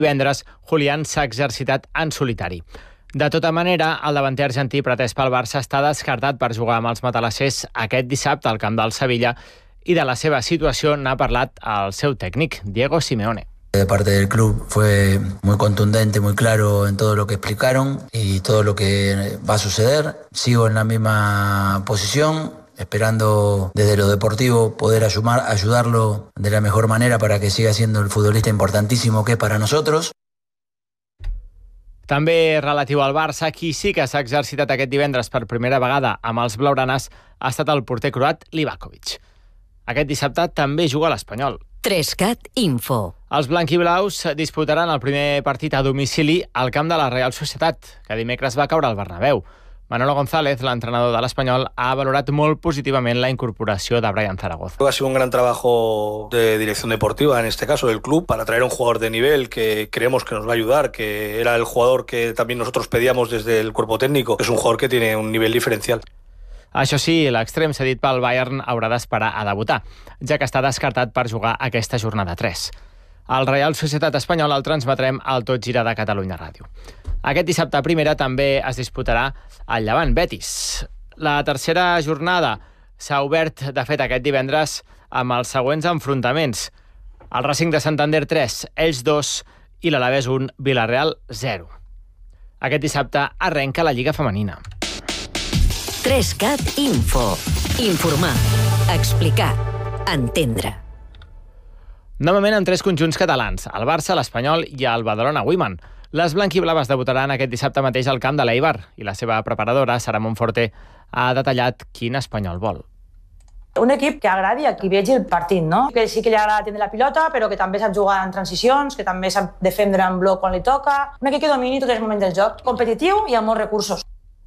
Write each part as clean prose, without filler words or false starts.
Divendres, Julián s'ha exercitat en solitari. De tota manera, el davanter argentí pretès pel Barça està descartat per jugar amb els matalassers aquest dissabte al camp del Sevilla i de la seva situació n'ha parlat el seu tècnic, Diego Simeone. De parte del club fue muy contundente, muy claro en todo lo que explicaron y todo lo que va a suceder. Sigo en la misma posición, esperando desde lo deportivo poder ayudarlo de la mejor manera para que siga siendo el futbolista importantísimo que es para nosotros. També relatiu al Barça, qui sí que s'ha exercitat aquest divendres per primera vegada amb els blaugranes ha estat el porter croat Livakovic. Aquest dissabte també juga a l'Espanyol. 3CAT Info. Els blanquiblaus disputaran el primer partit a domicili al camp de la Real Societat, que dimecres va caure al Bernabéu. Manolo González, l'entrenador de l'Espanyol, ha valorat molt positivament la incorporació de Brian Zaragoza. Ha sido un gran trabajo de dirección deportiva, en este caso del club, para traer a un jugador de nivel que creemos que nos va a ayudar, que era el jugador que también nosotros pedíamos desde el cuerpo técnico. Es un jugador que tiene un nivel diferencial. Això sí, l'extrem cedit pel Bayern haurà d'esperar a debutar, ja que està descartat per jugar aquesta jornada 3. El Real Societat Espanyol el transmetrem al Tot Gira de Catalunya Ràdio. Aquest dissabte a primera també es disputarà el Llevant Betis. La tercera jornada s'ha obert, de fet, aquest divendres amb els següents enfrontaments. El Racing de Santander 3, Elx 2 i l'Alavés 1, Villarreal 0. Aquest dissabte arrenca la Lliga Femenina. 3CAT Info. Informar, explicar, entendre. Novament amb 3 conjunts catalans, el Barça, l'Espanyol i el Badalona Women. Les blanquiblaves debutaran aquest dissabte mateix al camp de l'Eibar i la seva preparadora, Sara Monforte, ha detallat quin Espanyol vol. Un equip que agradi a qui vegi el partit, no? Que sí que li agrada tenir la pilota, però que també sap jugar en transicions, que també sap defendre en bloc quan li toca. Un equip que domini tots els moments del joc, competitiu i amb molts recursos.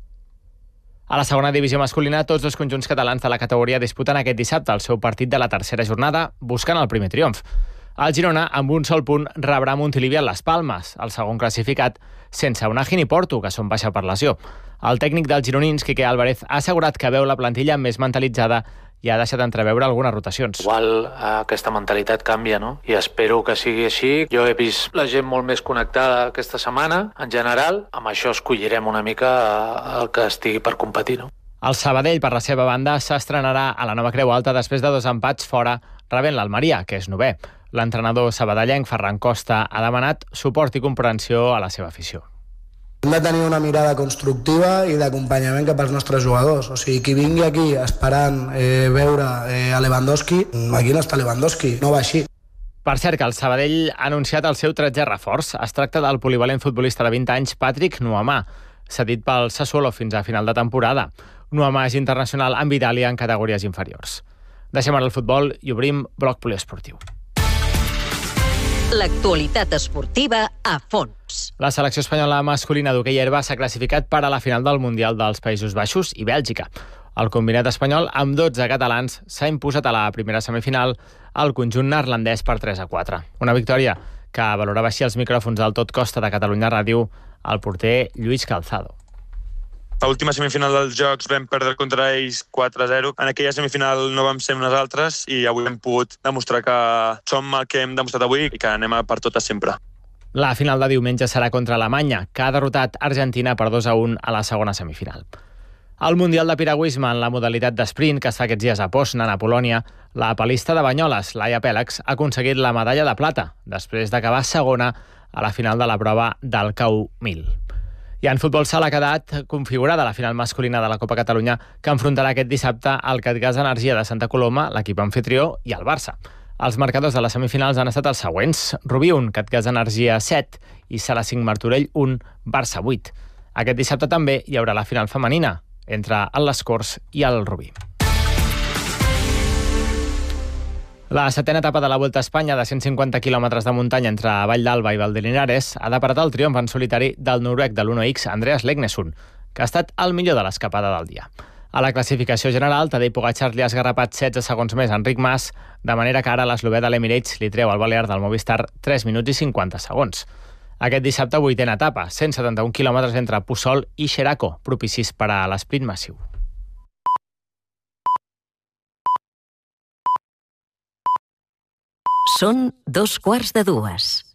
A la segona divisió masculina, tots els conjunts catalans de la categoria disputen aquest dissabte el seu partit de la tercera jornada, buscant el primer triomf. El Girona, amb un sol punt, rebrà Montilivi a les Palmes, el segon classificat, sense Unagin i Porto, que són baixa per lesió. El tècnic dels gironins, Quique Álvarez, ha assegurat que veu la plantilla més mentalitzada i ha deixat entreveure algunes rotacions. Igual aquesta mentalitat canvia, no? I espero que sigui així. Jo he vist la gent molt més connectada aquesta setmana, en general. Amb això escollirem una mica el que estigui per competir, no? El Sabadell, per la seva banda, s'estrenarà a la nova Creu Alta després de 2 empats fora, rebent l'Almeria, que és 9è. L'entrenador sabadellenc, Ferran Costa, ha demanat suport i comprensió a la seva afició. Hem de tenir una mirada constructiva i d'acompanyament cap als nostres jugadors. O sigui, qui vingui aquí esperant veure a Lewandowski, aquí no està Lewandowski, no va així. Per cert, que el Sabadell ha anunciat el seu 13è reforç. Es tracta del polivalent futbolista de 20 anys, Patrick Nuamà, cedit pel Sassuolo fins a final de temporada. Nuamà és internacional amb Itàlia en categories inferiors. Deixem ara el futbol i obrim bloc poliesportiu. L'actualitat esportiva a fons. La selecció espanyola masculina d'hoquei herba s'ha classificat per a la final del Mundial dels Països Baixos i Bèlgica. El combinat espanyol, amb 12 catalans, s'ha imposat a la primera semifinal al conjunt neerlandès per 3-4. Una victòria que valorava així els micròfons del Tot Costa de Catalunya Ràdio el porter Lluís Calzado. A l'última semifinal dels Jocs vam perdre contra ells 4-0. En aquella semifinal no vam ser nosaltres i avui hem pogut demostrar que som el que hem demostrat avui i que anem a per totes sempre. La final de diumenge serà contra Alemanya, que ha derrotat Argentina per 2-1 a la segona semifinal. Al Mundial de Piragüisme, en la modalitat d'esprint, que es fa aquests dies a Poznan, a Polònia, la palista de Banyoles, Laia Pèlex, ha aconseguit la medalla de plata, després d'acabar segona a la final de la prova del CAU 1000. I en futbol sala ha quedat configurada la final masculina de la Copa Catalunya, que enfrontarà aquest dissabte el Catgas Energia de Santa Coloma, l'equip anfitrió, i el Barça. Els marcadors de les semifinals han estat els següents: Rubí 1, Catgas Energia 7 i Sala 5 Martorell 1, Barça 8. Aquest dissabte també hi haurà la final femenina entre el Les Corts i el Rubí. La 7a etapa de la Vuelta a Espanya, de 150 quilòmetres de muntanya entre Vall d'Alba i Valdelinares, ha d'apartar el triomf en solitari del noruec de l'1X, Andreas Legnesund, que ha estat el millor de l'escapada del dia. A la classificació general, Tadej Pogačar li ha esgarrapat 16 segons més a Enric Mas, de manera que ara l'eslovè de l'Emirates li treu al balear del Movistar 3 minuts i 50 segons. Aquest dissabte, 8a etapa, 171 quilòmetres entre Puçol i Xeraco, propicis per a l'esprint massiu. Són 2:15.